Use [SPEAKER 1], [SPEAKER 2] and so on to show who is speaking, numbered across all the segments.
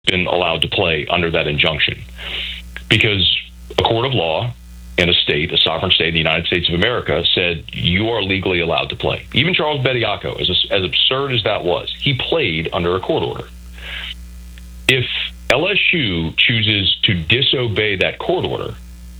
[SPEAKER 1] been allowed to play under that injunction, because a court of law in a state, a sovereign state, the United States of America, said you are legally allowed to play. Even Charles Bediako, as absurd as that was, he played under a court order. If LSU chooses to disobey that court order,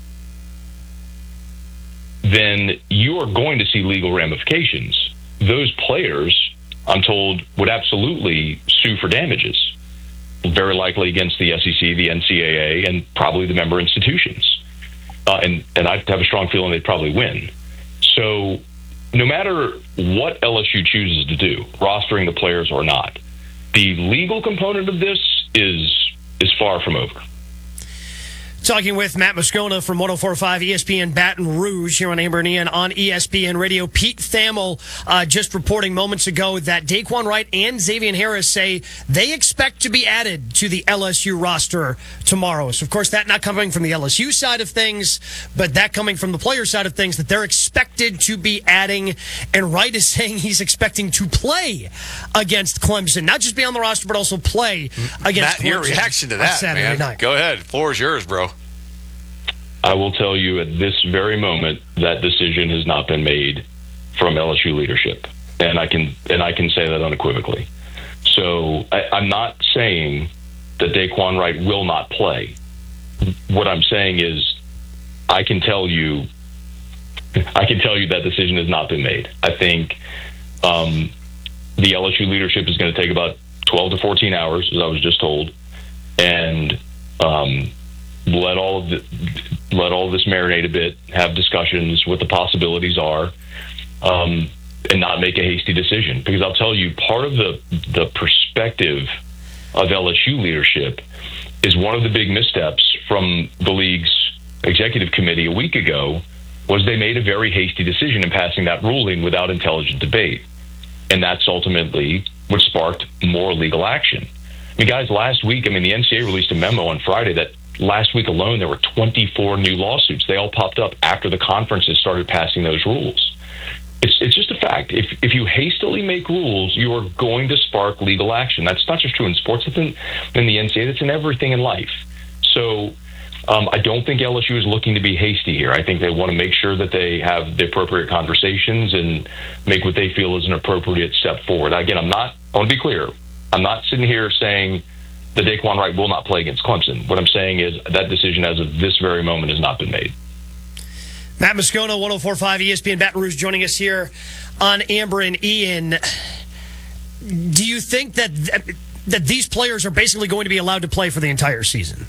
[SPEAKER 1] then you are going to see legal ramifications. Those players, I'm told, would absolutely sue for damages, very likely against the SEC, the NCAA, and probably the member institutions. And I have a strong feeling they'd probably win. So no matter what LSU chooses to do, rostering the players or not, the legal component of this is far from over.
[SPEAKER 2] Talking with Matt Moscona from 104.5 ESPN Baton Rouge here on Amber and Ian on ESPN Radio. Pete Thamel just reporting moments ago that Daquan Wright and Xavier Harris say they expect to be added to the LSU roster tomorrow. So, of course, that not coming from the LSU side of things, but that coming from the player side of things, that they're expected to be adding. And Wright is saying he's expecting to play against Clemson, not just be on the roster, but also play against Clemson.
[SPEAKER 3] Matt, your reaction to that, man.
[SPEAKER 2] Night.
[SPEAKER 3] Go ahead. The floor is yours, bro.
[SPEAKER 1] I will tell you at this very moment that decision has not been made from LSU leadership, and I can say that unequivocally. So I'm not saying that Daquan Wright will not play. What I'm saying is I can tell you that decision has not been made. I think the LSU leadership is going to take about 12 to 14 hours, as I was just told, and let all of this marinate a bit, have discussions, what the possibilities are, and not make a hasty decision. Because I'll tell you, part of the perspective of LSU leadership is one of the big missteps from the league's executive committee a week ago was they made a very hasty decision in passing that ruling without intelligent debate. And that's ultimately what sparked more legal action. I mean, guys, last week, the NCAA released a memo on Friday that last week alone, there were 24 new lawsuits. They all popped up after the conferences started passing those rules. It's just a fact. If you hastily make rules, you are going to spark legal action. That's not just true in sports, it's in the NCAA, it's in everything in life. So I don't think LSU is looking to be hasty here. I think they want to make sure that they have the appropriate conversations and make what they feel is an appropriate step forward. Again, I want to be clear. I'm not sitting here saying that Daquan Wright will not play against Clemson. What I'm saying is that decision as of this very moment has not been made.
[SPEAKER 2] Matt Moscona, 104.5 ESPN Baton Rouge, joining us here on Amber and Ian. Do you think that these players are basically going to be allowed to play for the entire season?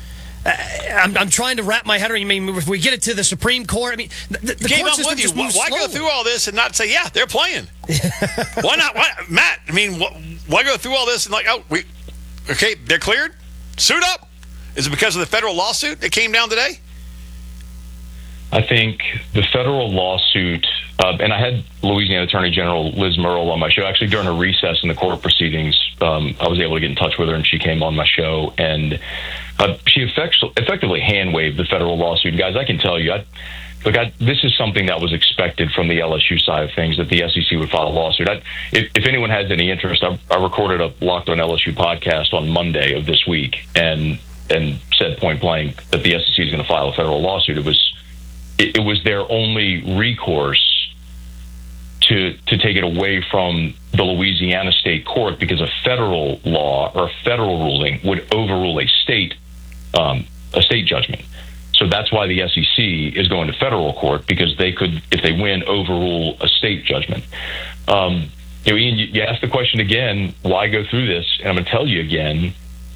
[SPEAKER 2] I'm trying to wrap my head around. If we get it to the Supreme Court, the court system just moves
[SPEAKER 3] Why go through all this and not say, yeah, they're playing? Why not? Matt, why go through all this and okay, they're cleared? Suit up? Is it because of the federal lawsuit that came down today?
[SPEAKER 1] I think the federal lawsuit, and I had Louisiana Attorney General Liz Murrill on my show. Actually, during a recess in the court proceedings, I was able to get in touch with her, and she came on my show, and she effectively hand-waved the federal lawsuit. Guys, I can tell you, this is something that was expected from the LSU side of things, that the SEC would file a lawsuit. If anyone has any interest, I recorded a Locked on LSU podcast on Monday of this week and said point blank that the SEC is going to file a federal lawsuit. It was their only recourse to take it away from the Louisiana state court, because a federal law or a federal ruling would overrule a state judgment. So that's why the SEC is going to federal court, because they could, if they win, overrule a state judgment. Ian, you asked the question again, why go through this? And I'm going to tell you again,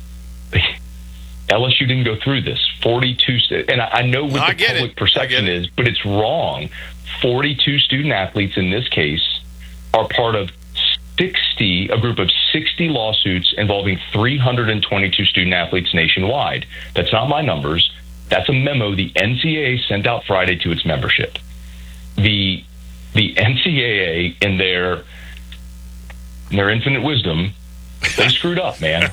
[SPEAKER 1] LSU didn't go through this. 42, and I know what the public perception is, but it's wrong. 42 student athletes in this case are part of a group of 60 lawsuits involving 322 student athletes nationwide. That's not my numbers. That's a memo the NCAA sent out Friday to its membership. The NCAA, in their infinite wisdom, they screwed up, man.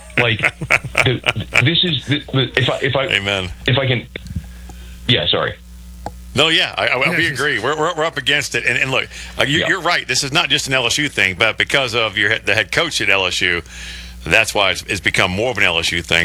[SPEAKER 3] Amen.
[SPEAKER 1] If I can, yeah, sorry.
[SPEAKER 3] No, yeah, we agree. We're up against it, and look, you're right. This is not just an LSU thing, but because of the head coach at LSU, That's why it's become more of an LSU thing.